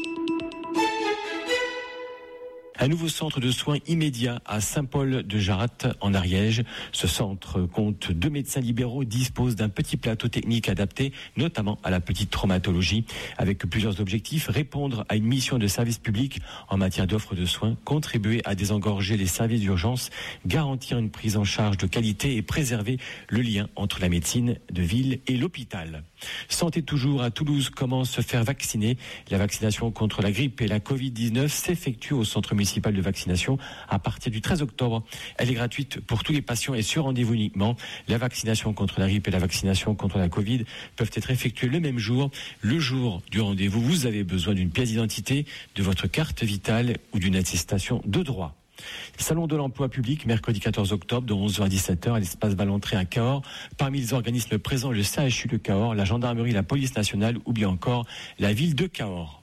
Un nouveau centre de soins immédiats à Saint-Paul-de-Jarrat en Ariège. Ce centre compte 2 médecins libéraux, dispose d'un petit plateau technique adapté, notamment à la petite traumatologie, avec plusieurs objectifs: répondre à une mission de service public en matière d'offre de soins, contribuer à désengorger les services d'urgence, garantir une prise en charge de qualité et préserver le lien entre la médecine de ville et l'hôpital. Santé toujours à Toulouse, comment se faire vacciner? La vaccination contre la grippe et la Covid-19 s'effectue au centre municipal municipale de vaccination à partir du 13 octobre. Elle est gratuite pour tous les patients et sur rendez-vous uniquement. La vaccination contre la grippe et la vaccination contre la Covid peuvent être effectuées le même jour. Le jour du rendez-vous, vous avez besoin d'une pièce d'identité, de votre carte vitale ou d'une attestation de droit. Salon de l'emploi public, mercredi 14 octobre, de 11h à 17h, à l'espace Valentré à Cahors. Parmi les organismes présents, le CHU de Cahors, la gendarmerie, la police nationale ou bien encore la ville de Cahors.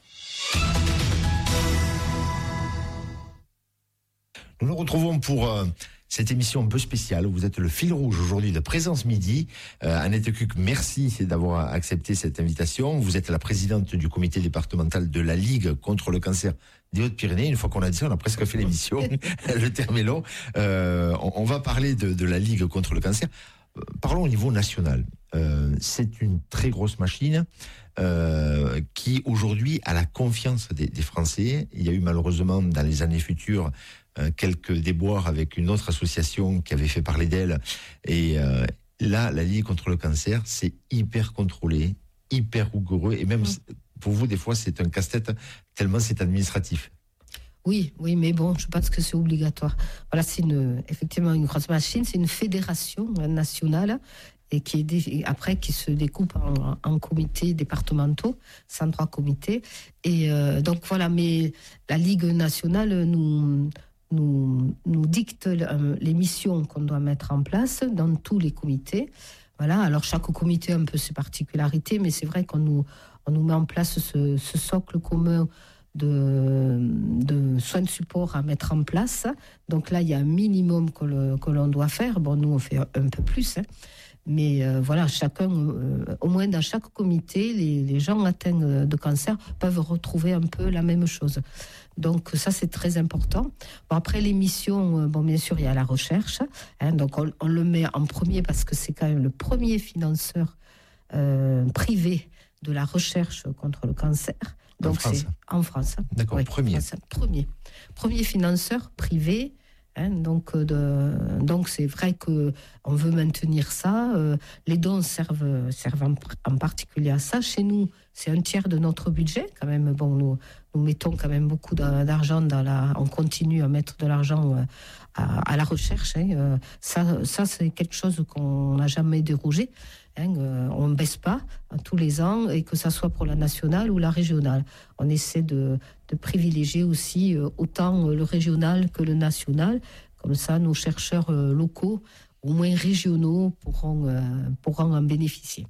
Nous nous retrouvons pour cette émission un peu spéciale. Vous êtes le fil rouge aujourd'hui de Présence Midi. Annette Cuc, merci d'avoir accepté cette invitation. Vous êtes la présidente du comité départemental de la Ligue contre le cancer des Hautes-Pyrénées. Une fois qu'on a dit ça, on a presque fait l'émission. Le terme est long. On va parler de la Ligue contre le cancer. Parlons au niveau national. C'est une très grosse machine qui aujourd'hui a la confiance des Français. Il y a eu malheureusement dans les années futures quelques déboires avec une autre association qui avait fait parler d'elle. Et là, la Ligue contre le cancer, c'est hyper contrôlé, hyper rigoureux. Et même pour vous, des fois, c'est un casse-tête tellement c'est administratif. Oui, mais bon, je pense que c'est obligatoire. Voilà, c'est effectivement une grosse machine, c'est une fédération nationale et qui se découpe en comités départementaux, 103 comités. Et donc voilà, mais la Ligue nationale nous dicte les missions qu'on doit mettre en place dans tous les comités. Voilà, alors chaque comité a un peu ses particularités, mais c'est vrai qu'on nous met en place ce socle commun de soins de support à mettre en place. Donc là, il y a un minimum que l'on doit faire. Bon, nous, on fait un peu plus, mais voilà, chacun, au moins dans chaque comité, les gens atteints de cancer peuvent retrouver un peu la même chose. Donc ça, c'est très important. Bon, après, les missions, bien sûr, il y a la recherche. Donc on le met en premier parce que c'est quand même le premier financeur privé de la recherche contre le cancer. Donc c'est en France. D'accord, premier financeur privé. Donc c'est vrai que on veut maintenir ça. Les dons servent en particulier à ça. Chez nous, c'est 1/3 de notre budget quand même. Bon, nous mettons quand même beaucoup d'argent on continue à mettre de l'argent à la recherche. Ça c'est quelque chose qu'on n'a jamais dérogé. On ne baisse pas tous les ans, et que ça soit pour la nationale ou la régionale. On essaie de privilégier aussi autant le régional que le national. Comme ça, nos chercheurs locaux, au moins régionaux, pourront en bénéficier.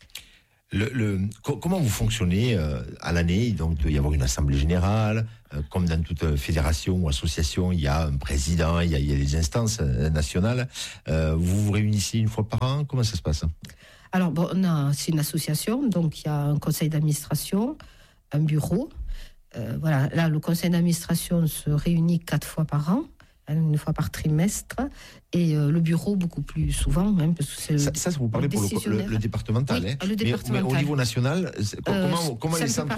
Comment vous fonctionnez à l'année? Donc, il doit y avoir une assemblée générale. Comme dans toute fédération ou association, il y a un président, il y a les instances nationales. Vous vous réunissez une fois par an? Comment ça se passe? Alors, c'est une association, donc il y a un conseil d'administration, un bureau. Voilà, là, le conseil d'administration se réunit 4 fois par an, une fois par trimestre, et le bureau beaucoup plus souvent. Parce que c'est ça, vous parlez pour le départemental. Oui, le départemental. Mais au niveau national, comment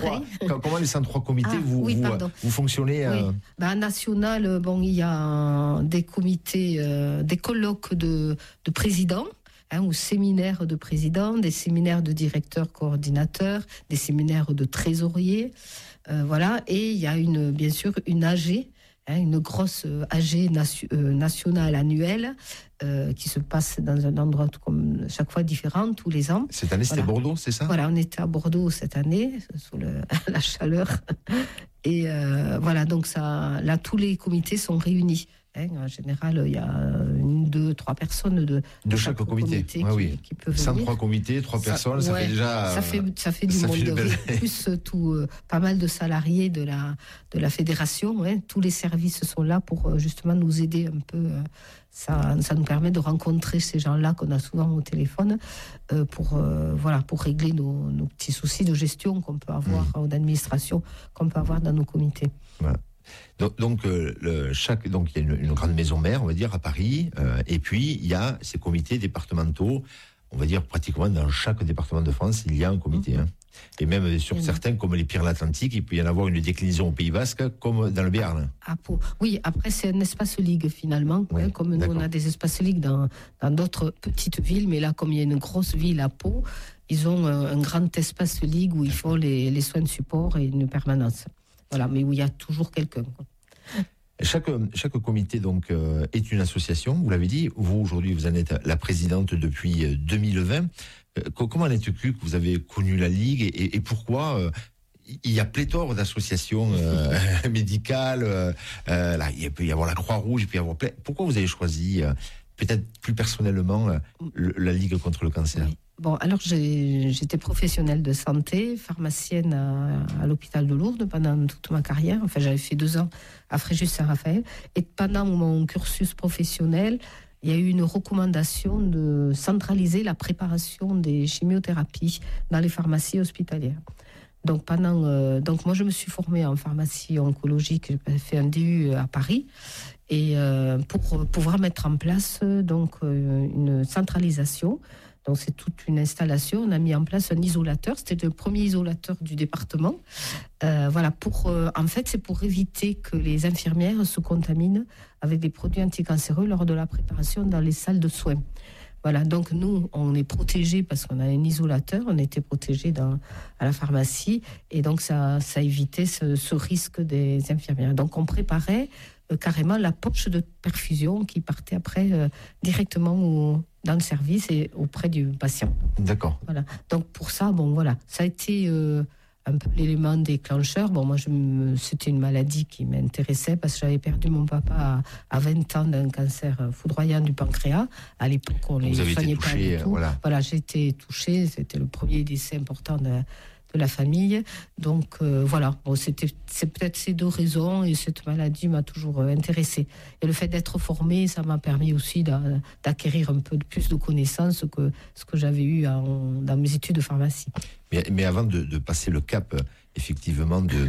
les 103 comités, vous fonctionnez national, il y a des comités, des colloques de présidents, ou séminaires de présidents, des séminaires de directeurs coordinateurs, des séminaires de trésoriers. Voilà, et il y a bien sûr une AG, une grosse AG nationale annuelle qui se passe dans un endroit comme chaque fois différent tous les ans. Cette année, c'était Bordeaux, c'est ça? Voilà, on était à Bordeaux cette année, sous la chaleur. Et voilà, donc là, tous les comités sont réunis. En général, il y a 1, 2, 3 personnes de chaque comité qui peuvent venir. 103 comités, 3 personnes, ça fait déjà... Ça fait du monde, plus pas mal de salariés de la fédération. Tous les services sont là pour justement nous aider un peu. Ça nous permet de rencontrer ces gens-là qu'on a souvent au téléphone pour régler nos petits soucis de gestion qu'on peut avoir, ou d'administration qu'on peut avoir dans nos comités. Voilà. Donc il y a une grande maison mère, on va dire, à Paris, et puis il y a ces comités départementaux, on va dire pratiquement dans chaque département de France, il y a un comité. Et même sur certains, comme les Pyrénées-Atlantiques, il peut y en avoir une déclinaison au Pays Basque, comme dans le Béarn. Oui, après c'est un espace ligue finalement, comme nous on a des espaces ligue dans d'autres petites villes, mais là comme il y a une grosse ville à Pau, ils ont un grand espace ligue où ils font les soins de support et une permanence. Voilà, mais où il y a toujours quelqu'un. Chaque comité donc est une association. Vous l'avez dit. Vous aujourd'hui, vous en êtes la présidente depuis 2020. Comment en êtes-vous que vous avez connu la Ligue et pourquoi il y a pléthore d'associations médicales. Là, il peut y avoir la Croix-Rouge, il peut y avoir Pourquoi vous avez choisi, peut-être plus personnellement, la Ligue contre le cancer? Oui. Bon, alors j'étais professionnelle de santé, pharmacienne à l'hôpital de Lourdes pendant toute ma carrière. Enfin, j'avais fait 2 ans à Fréjus-Saint-Raphaël. Et pendant mon cursus professionnel, il y a eu une recommandation de centraliser la préparation des chimiothérapies dans les pharmacies hospitalières. Donc donc moi je me suis formée en pharmacie oncologique, j'ai fait un DU à Paris et pour pouvoir mettre en place donc une centralisation. Donc c'est toute une installation. On a mis en place un isolateur. C'était le premier isolateur du département. Voilà, en fait, c'est pour éviter que les infirmières se contaminent avec des produits anticancéreux lors de la préparation dans les salles de soins. Voilà, donc nous, on est protégés parce qu'on a un isolateur. On était protégés à la pharmacie et donc ça évitait ce risque des infirmières. Donc on préparait carrément la poche de perfusion qui partait après directement dans le service et auprès du patient. D'accord. Voilà. Donc pour ça, ça a été un peu l'élément déclencheur. Bon, moi, c'était une maladie qui m'intéressait parce que j'avais perdu mon papa à 20 ans d'un cancer foudroyant du pancréas. À l'époque, on ne les soignait pas du tout. Voilà, j'ai été touchée. C'était le premier décès important de la famille. Donc c'est peut-être ces 2 raisons et cette maladie m'a toujours intéressée. Et le fait d'être formée, ça m'a permis aussi d'acquérir un peu plus de connaissances que ce que j'avais eu dans mes études de pharmacie. Mais avant de passer le cap, effectivement, de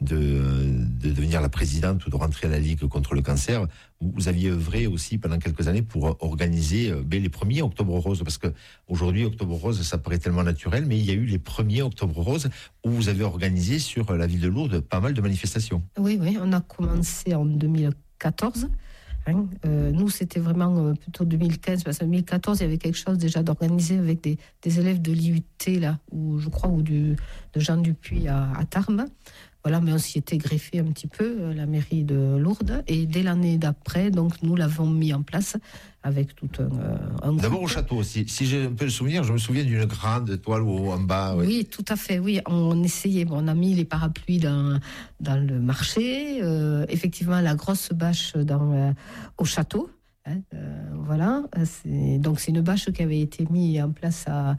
devenir la présidente ou de rentrer à la Ligue contre le cancer, vous aviez œuvré aussi pendant quelques années pour organiser les premiers Octobre Rose, parce que aujourd'hui Octobre Rose, ça paraît tellement naturel, mais il y a eu les premiers Octobre Rose où vous avez organisé sur la ville de Lourdes pas mal de manifestations. Oui, on a commencé en 2014. Nous, c'était vraiment plutôt 2015, parce qu'en 2014, il y avait quelque chose déjà d'organisé avec des élèves de l'IUT, là, ou de Jean Dupuis à Tarbes. Voilà, mais on s'y était greffé un petit peu, la mairie de Lourdes. Et dès l'année d'après, donc, nous l'avons mis en place avec tout un groupe. D'abord au château, si j'ai un peu le souvenir, je me souviens d'une grande toile en bas. Oui, tout à fait, oui. On essayait, on a mis les parapluies dans le marché. Effectivement, la grosse bâche au château. Voilà, c'est une bâche qui avait été mise en place à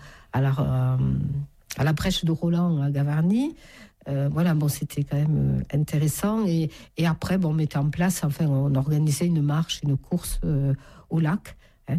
la brèche de Roland à Gavarnie. C'était quand même intéressant. Et après, on mettait en place, on organisait une marche, une course au lac.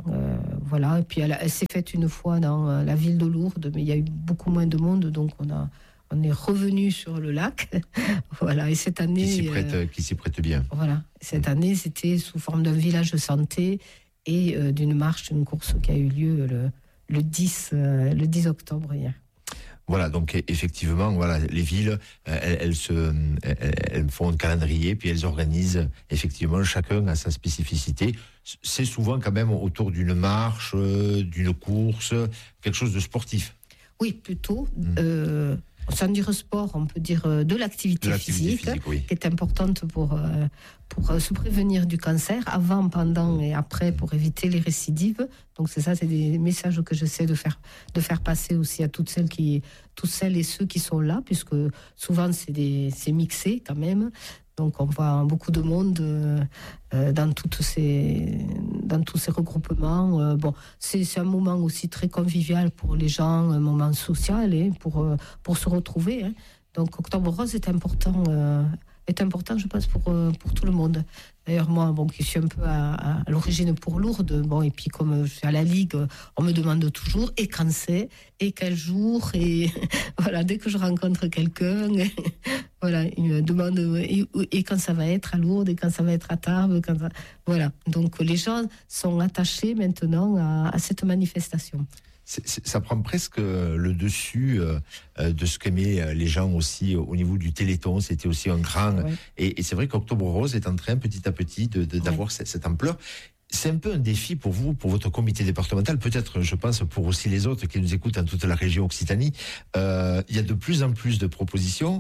Et puis elle s'est faite une fois dans la ville de Lourdes, mais il y a eu beaucoup moins de monde, donc on est revenu sur le lac. Voilà, et cette année... Qui s'y prête bien. Voilà, cette année, c'était sous forme d'un village de santé et d'une marche, une course qui a eu lieu le 10 octobre hier. Voilà, donc effectivement, les villes, elles font un calendrier, puis elles organisent, effectivement, chacun a sa spécificité. C'est souvent quand même autour d'une marche, d'une course, quelque chose de sportif. Oui, plutôt. Sans dire sport, on peut dire de l'activité physique, oui, qui est importante pour se prévenir du cancer, avant, pendant et après, pour éviter les récidives. Donc c'est des messages que j'essaie de faire passer aussi à toutes celles et ceux qui sont là, puisque souvent c'est mixé quand même. Donc on voit beaucoup de monde dans tous ces regroupements. C'est un moment aussi très convivial pour les gens, un moment social pour se retrouver. Donc Octobre Rose est important, je pense, pour tout le monde. D'ailleurs, moi, qui suis un peu à l'origine pour Lourdes, et puis comme je suis à la Ligue, on me demande toujours et quand c'est, et quel jour, et voilà, dès que je rencontre quelqu'un, voilà, il me demande et quand ça va être à Lourdes, et quand ça va être à Tarbes, voilà. Donc les gens sont attachés maintenant à cette manifestation. Ça prend presque le dessus de ce qu'aimaient les gens aussi au niveau du Téléthon. C'était aussi un grand... Ouais. Et c'est vrai qu'Octobre Rose est en train petit à petit d'avoir cette ampleur. C'est un peu un défi pour vous, pour votre comité départemental, peut-être, je pense, pour aussi les autres qui nous écoutent dans toute la région Occitanie. Il y a de plus en plus de propositions.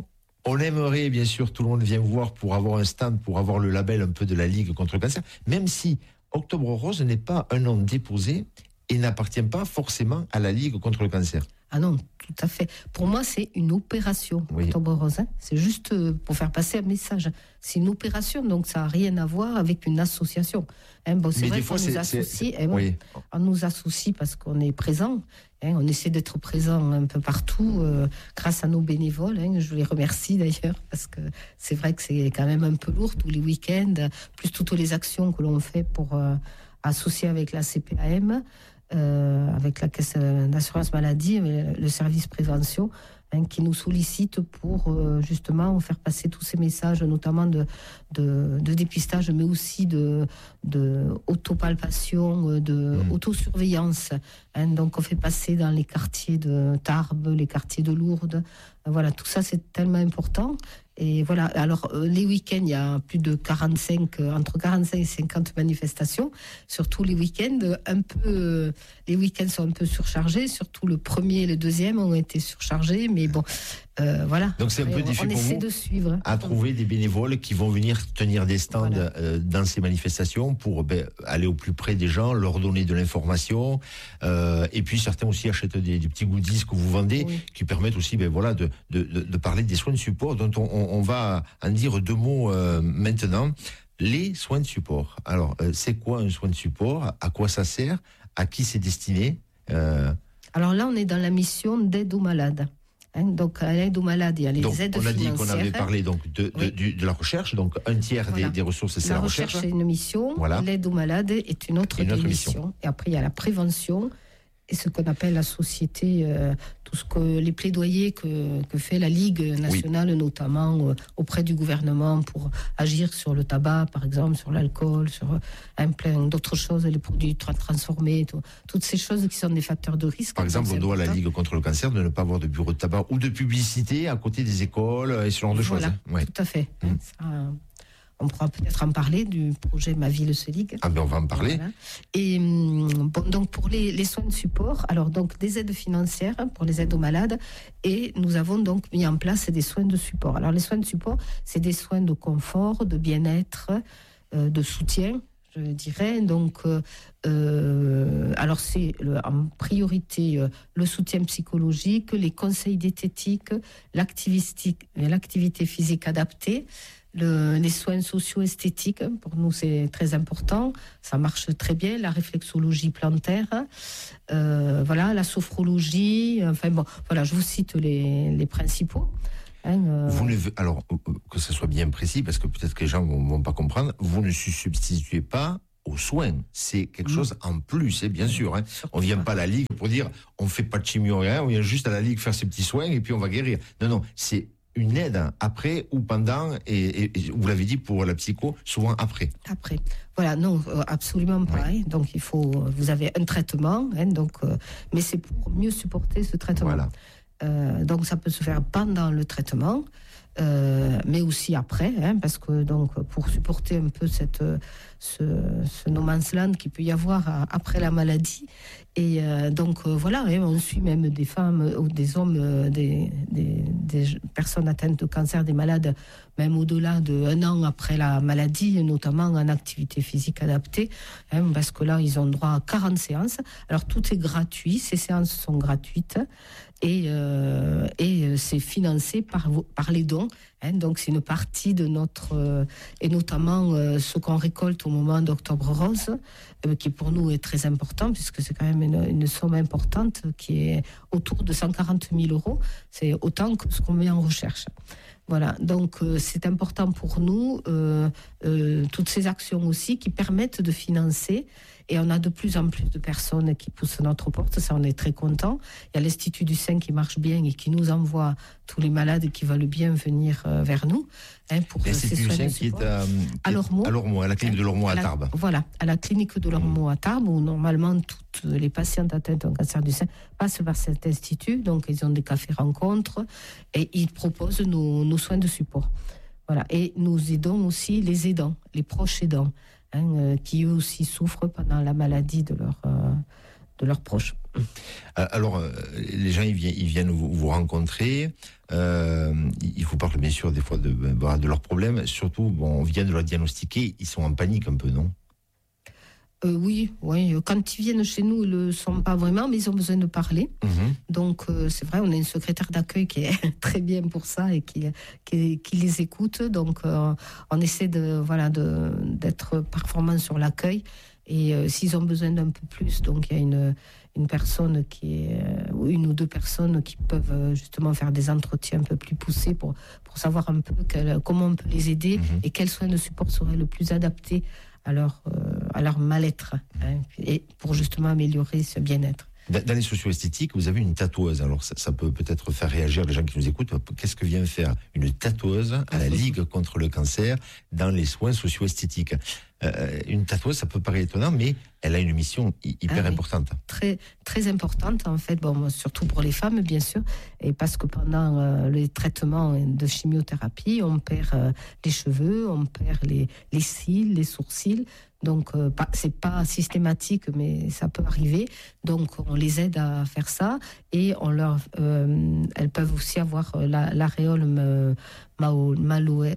On aimerait, bien sûr, tout le monde vient voir pour avoir un stand, pour avoir le label un peu de la Ligue contre le cancer, même si Octobre Rose n'est pas un nom déposé et n'appartient pas forcément à la Ligue contre le cancer. Ah non, tout à fait. Pour moi, c'est une opération, Octobre Rose. C'est juste pour faire passer un message. C'est une opération, donc ça n'a rien à voir avec une association. Bon, c'est vrai qu'on nous associe. On nous associe parce qu'on est présent. On essaie d'être présent un peu partout grâce à nos bénévoles. Je les remercie d'ailleurs parce que c'est vrai que c'est quand même un peu lourd tous les week-ends, plus toutes les actions que l'on fait pour associer avec la CPAM. Avec la caisse d'assurance maladie, le service prévention, qui nous sollicite pour justement faire passer tous ces messages, notamment de dépistage, mais aussi de autopalpation, de autosurveillance. Donc on fait passer dans les quartiers de Tarbes, les quartiers de Lourdes. Voilà, tout ça c'est tellement important. Et voilà, alors les week-ends, il y a plus de entre 45 et 50 manifestations. Surtout les week-ends, les week-ends sont un peu surchargés. Surtout le premier et le deuxième ont été surchargés. Mais bon, voilà. Donc c'est un peu difficile pour vous de suivre. À trouver des bénévoles qui vont venir tenir des stands dans ces manifestations pour aller au plus près des gens, leur donner de l'information. Et puis certains aussi achètent des petits goodies que vous vendez qui permettent aussi de parler des soins de support dont on va en dire deux mots maintenant. Les soins de support. Alors, c'est quoi un soin de support? À quoi ça sert? À qui c'est destiné? Alors là, on est dans la mission d'aide aux malades. Donc, à l'aide aux malades, il y a les aides financières. On a dit qu'on avait parlé donc de la recherche, donc un tiers des ressources, c'est la recherche. La recherche, c'est une mission. Voilà. L'aide aux malades est une autre mission. Et après, il y a la prévention et ce qu'on appelle la société, tout ce que les plaidoyers que fait la Ligue nationale, notamment auprès du gouvernement pour agir sur le tabac, par exemple, sur l'alcool, sur plein d'autres choses, les produits transformés, toutes ces choses qui sont des facteurs de risque. Par exemple, on doit à la Ligue contre le cancer de ne pas avoir de bureau de tabac ou de publicité à côté des écoles et ce genre de choses. Voilà, tout à fait. Ça, on pourra peut-être en parler du projet Ma Ville se Ligue. Ah ben on va en parler. Voilà. Et donc pour les soins de support, alors donc des aides financières pour les aides aux malades, et nous avons donc mis en place des soins de support. Alors les soins de support, c'est des soins de confort, de bien-être, de soutien, je dirais. Donc alors c'est en priorité le soutien psychologique, les conseils diététiques, l'activité physique adaptée. Les soins socio-esthétiques, pour nous c'est très important, ça marche très bien, la réflexologie plantaire, la sophrologie, je vous cite les principaux. Alors, que ça soit bien précis, parce que peut-être que les gens ne vont pas comprendre, vous ne substituez pas aux soins, c'est quelque chose en plus, bien sûr. On ne vient pas à la Ligue pour dire on ne fait pas de chimio, on vient juste à la Ligue faire ses petits soins et puis on va guérir. Non, c'est une aide après ou pendant, et vous l'avez dit pour la psycho, souvent après. Après. Voilà, non, absolument pas. Donc vous avez un traitement, mais c'est pour mieux supporter ce traitement. Voilà. Donc ça peut se faire pendant le traitement, mais aussi après, parce que donc pour supporter un peu ce no man's land qu'il peut y avoir après la maladie. Et on suit même des femmes ou des hommes, des personnes atteintes de cancer, des malades, même au-delà d'1 an après la maladie, notamment en activité physique adaptée, parce que là, ils ont droit à 40 séances. Alors, tout est gratuit, ces séances sont gratuites, et c'est financé par les dons. Donc, c'est une partie de notre... et notamment ce qu'on récolte au moment d'Octobre Rose, qui pour nous est très important, puisque c'est quand même une somme importante qui est autour de 140 000 €. C'est autant que ce qu'on met en recherche. Voilà, donc c'est important pour nous, toutes ces actions aussi qui permettent de financer, et on a de plus en plus de personnes qui poussent notre porte, ça on est très contents. Il y a l'Institut du Sein qui marche bien et qui nous envoie tous les malades qui veulent bien venir vers nous. Pour l'Institut du Sein qui est à Lormeaux, à la clinique de Lormeaux à Tarbes. Voilà, à la clinique de Lormeaux à Tarbes, où normalement toutes les patientes atteintes d'un cancer du sein passent par cet institut, donc ils ont des cafés-rencontres et ils proposent nos soins de support. Voilà, et nous aidons aussi les aidants, les proches aidants, qui eux aussi souffrent pendant la maladie de leurs proches. Alors, les gens, ils viennent vous rencontrer. Ils vous parlent bien sûr des fois de leurs problèmes. Surtout, on vient de leur diagnostiquer. Ils sont en panique un peu, non ? Oui. Quand ils viennent chez nous, ils ne le sont pas vraiment, mais ils ont besoin de parler. Donc, c'est vrai, on a une secrétaire d'accueil qui est très bien pour ça et qui les écoute. Donc, on essaie d'être performant sur l'accueil. Et s'ils ont besoin d'un peu plus, donc il y a une personne une ou deux personnes qui peuvent justement faire des entretiens un peu plus poussés pour savoir un peu comment on peut les aider et quels soins de support seraient le plus adaptés à leur mal-être, et pour justement améliorer ce bien-être. Dans les socio-esthétiques, vous avez une tatoueuse. Alors, ça peut peut-être faire réagir les gens qui nous écoutent. Qu'est-ce que vient faire une tatoueuse à la Ligue contre le cancer dans les soins socio-esthétiques ? Une tatoueuse, ça peut paraître étonnant, mais elle a une mission hyper importante. Très, très importante, en fait, surtout pour les femmes, bien sûr, et parce que pendant les traitements de chimiothérapie, on perd les cheveux, on perd les cils, les sourcils. Donc, c'est pas systématique, mais ça peut arriver. Donc, on les aide à faire ça et elles peuvent aussi avoir l'aréole maloaire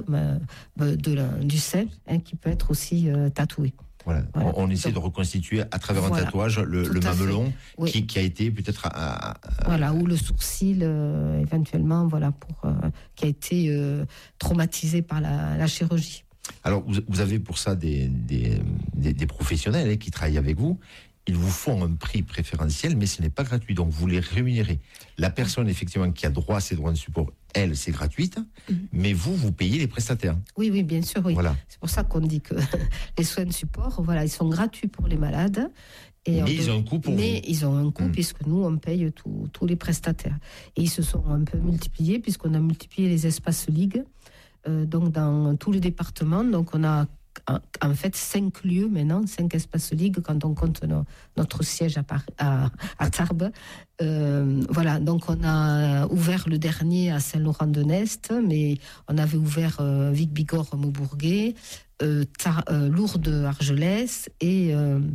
du sein, qui peut être aussi tatouée. Voilà. On essaie de reconstituer à travers un tatouage le mamelon qui a été peut-être ou le sourcil éventuellement, qui a été traumatisé par la chirurgie. Alors, vous avez pour ça des professionnels qui travaillent avec vous. Ils vous font un prix préférentiel, mais ce n'est pas gratuit. Donc, vous les rémunérez. La personne, effectivement, qui a droit à ces droits de support, elle, c'est gratuite. Mais vous payez les prestataires. Oui, bien sûr, oui. Voilà. C'est pour ça qu'on dit que les soins de support, ils sont gratuits pour les malades. Mais ils ont un coût pour vous. Mais ils ont un coût, puisque nous, on paye tous les prestataires. Et ils se sont un peu multipliés, puisqu'on a multiplié les espaces Ligue. Donc dans tous les départements, donc on a en fait 5 lieux maintenant, 5 espaces Ligue quand on compte notre siège à Tarbes. Donc on a ouvert le dernier à Saint-Laurent-de-Nest, mais on avait ouvert Vic-Bigorre, Maubourguet, Lourdes, Argelès et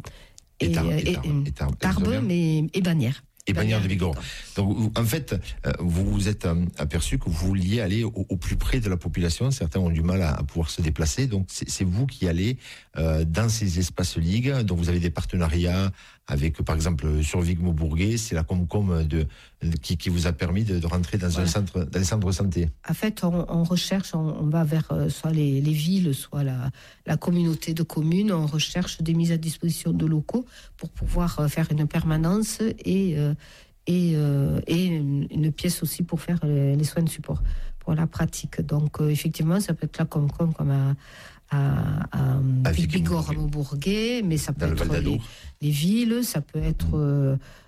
Tarbes, et Bagnères. Et Bagnères de Bigorre. Donc, en fait, vous vous êtes aperçu que vous vouliez aller au plus près de la population. Certains ont du mal à pouvoir se déplacer. Donc, c'est vous qui allez dans ces espaces Ligue. Donc, vous avez des partenariats avec, par exemple, sur Vic-Maubourguet. C'est la Comcom qui vous a permis de rentrer dans un centre, dans les centres de santé. En fait, on recherche, on va vers soit les villes, soit la communauté de communes. On recherche des mises à disposition de locaux pour pouvoir faire une permanence et une pièce aussi pour faire les soins de support pour la pratique. Donc, effectivement, ça peut être là comme à Vic-Bigorre, à Maubourguet, mais ça peut être les villes, ça peut être